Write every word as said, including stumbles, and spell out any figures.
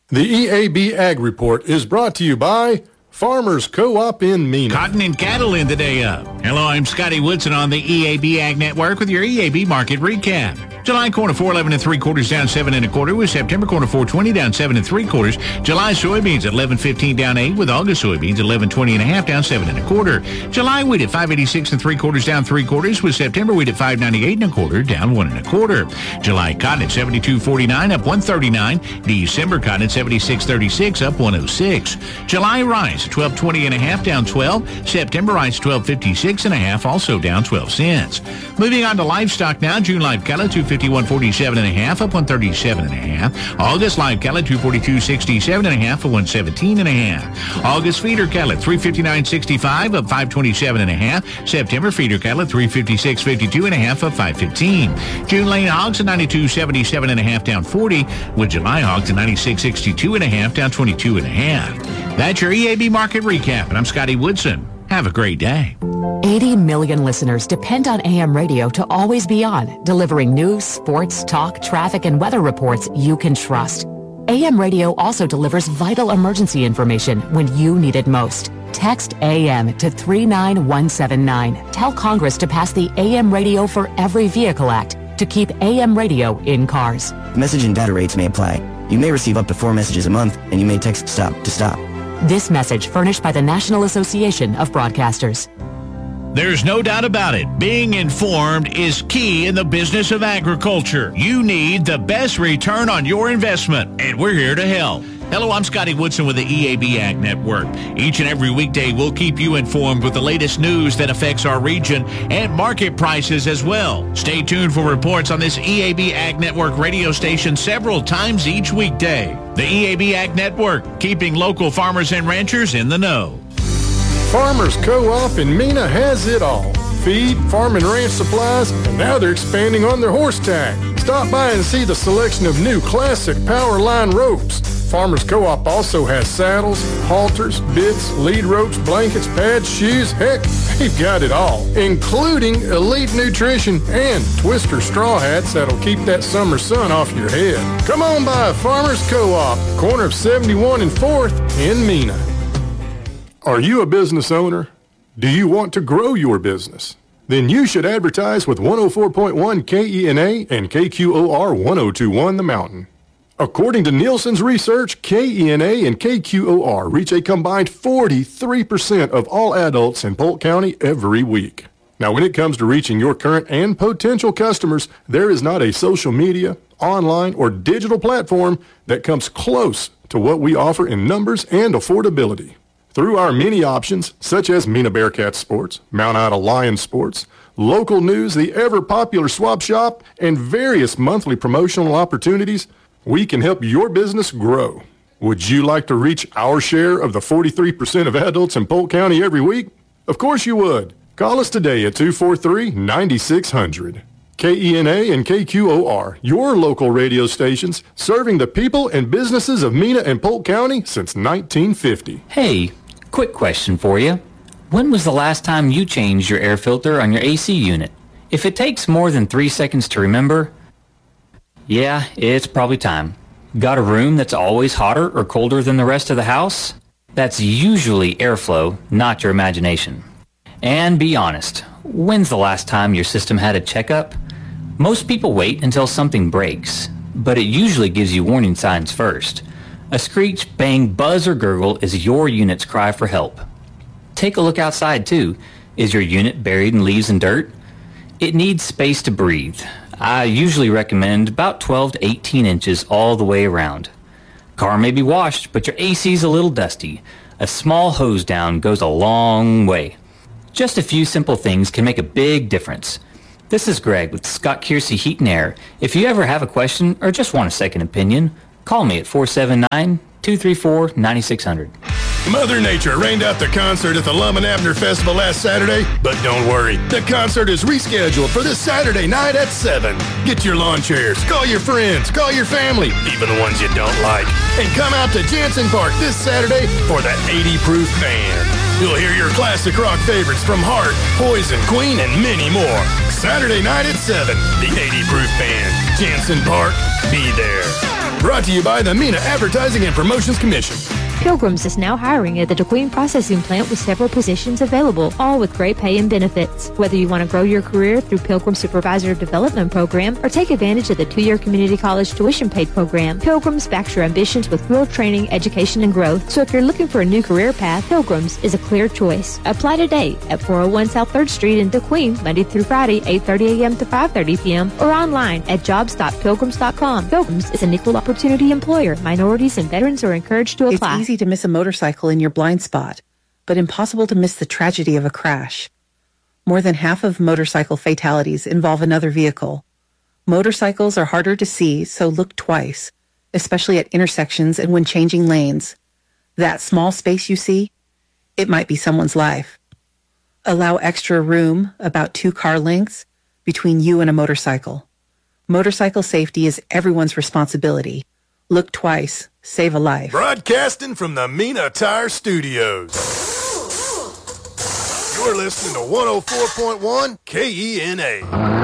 The E A B Ag Report is brought to you by Farmers Co-op in Mena. Cotton and cattle in the day up. Hello, I'm Scotty Woodson on the E A B Ag Network with your E A B market recap. July corn four eleven and three quarters down seven and a quarter, with September corn four twenty down seven and three quarters. July soybeans at eleven fifteen down eight, with August soybeans at eleven twenty and a half down seven and a quarter. July wheat at five eighty-six and three quarters down three quarters, with September wheat at five ninety-eight and a quarter down one and a quarter. July cotton at seventy-two forty-nine up one thirty-nine. December cotton at seventy-six thirty-six up one oh six. July rice twelve twenty and a half down twelve. September rice twelve fifty-six and a half also down twelve cents. Moving on to livestock now. June live cattle two fifty-one forty-seven and a half up one thirty-seven and a half. August live cattle two forty-two sixty-seven and a half up one seventeen and a half. August feeder cattle at three fifty-nine sixty-five up five twenty-seven and a half. September feeder cattle at three fifty-six fifty-two and a half up five fifteen. June lane hogs at ninety-two seventy-seven and a half down forty, with July hogs at ninety-six sixty-two and a half down twenty-two and a half. That's your E A B market recap, and I'm Scotty Woodson. Have a great day. eighty million listeners depend on A M radio to always be on, delivering news, sports, talk, traffic, and weather reports you can trust. A M radio also delivers vital emergency information when you need it most. Text A M to three nine one seven nine. Tell Congress to pass the A M Radio for Every Vehicle Act to keep A M radio in cars. Message and data rates may apply. You may receive up to four messages a month, and you may text STOP to stop. This message furnished by the National Association of Broadcasters. There's no doubt about it. Being informed is key in the business of agriculture. You need the best return on your investment, and we're here to help. Hello, I'm Scotty Woodson with the E A B Ag Network. Each and every weekday, we'll keep you informed with the latest news that affects our region and market prices as well. Stay tuned for reports on this E A B Ag Network radio station several times each weekday. The E A B Ag Network, keeping local farmers and ranchers in the know. Farmers Co-op in Mena has it all. Feed, farm and ranch supplies, and now they're expanding on their horse tack. Stop by and see the selection of new classic power line ropes. Farmers Co-op also has saddles, halters, bits, lead ropes, blankets, pads, shoes. Heck, they've got it all, including elite nutrition and twister straw hats that'll keep that summer sun off your head. Come on by Farmers Co-op, corner of seventy-one and fourth in Mena. Are you a business owner? Do you want to grow your business? Then you should advertise with one oh four point one K E N A and K Q O R one oh two point one The Mountain. According to Nielsen's research, K E N A and K Q O R reach a combined forty-three percent of all adults in Polk County every week. Now, when it comes to reaching your current and potential customers, there is not a social media, online, or digital platform that comes close to what we offer in numbers and affordability. Through our many options, such as Mena Bearcat Sports, Mount Ida Lion Sports, local news, the ever-popular Swap Shop, and various monthly promotional opportunities, we can help your business grow. Would you like to reach our share of the forty-three percent of adults in Polk County every week? Of course you would. Call us today at two four three, nine six zero zero. K E N A and K Q O R, your local radio stations, serving the people and businesses of Mena and Polk County since nineteen fifty. Hey, quick question for you. When was the last time you changed your air filter on your A C unit? If it takes more than three seconds to remember, yeah, it's probably time. Got a room that's always hotter or colder than the rest of the house? That's usually airflow, not your imagination. And be honest, when's the last time your system had a checkup? Most people wait until something breaks, but it usually gives you warning signs first. A screech, bang, buzz, or gurgle is your unit's cry for help. Take a look outside, too. Is your unit buried in leaves and dirt? It needs space to breathe. I usually recommend about twelve to eighteen inches all the way around. Car may be washed, but your A C's a little dusty. A small hose down goes a long way. Just a few simple things can make a big difference. This is Greg with Scott Kiersey Heat and Air. If you ever have a question or just want a second opinion, call me at four seven nine, two three four, nine six zero zero. Mother Nature rained out the concert at the Lum and Abner Festival last Saturday, but don't worry, the concert is rescheduled for this Saturday night at seven. Get your lawn chairs, call your friends, call your family, even the ones you don't like, and come out to Jansen Park this Saturday for the eighty proof band. You'll hear your classic rock favorites from Heart, Poison, Queen, and many more. Saturday night at seven, the eighty proof band. Jansen Park, be there. Right Brought to you by the MENA Advertising and Promotions Commission. Pilgrims is now hiring at the DeQueen Processing Plant with several positions available, all with great pay and benefits. Whether you want to grow your career through Pilgrim Supervisor Development Program or take advantage of the two-year community college tuition paid program, Pilgrims backs your ambitions with real training, education, and growth. So if you're looking for a new career path, Pilgrims is a clear choice. Apply today at four oh one South third Street in DeQueen, Monday through Friday, eight thirty a.m. to five thirty p.m. or online at jobs dot pilgrims dot com. Pilgrims is an equal opportunity employer. Minorities and veterans are encouraged to apply. It's easy to miss a motorcycle in your blind spot, but impossible to miss the tragedy of a crash. More than half of motorcycle fatalities involve another vehicle. Motorcycles are harder to see, so look twice, especially at intersections and when changing lanes. That small space you see, it might be someone's life. Allow extra room, about two car lengths, between you and a motorcycle. Motorcycle safety is everyone's responsibility. Look twice. Save a life. Broadcasting from the MENA Tire Studios. You're listening to one oh four point one K E N A.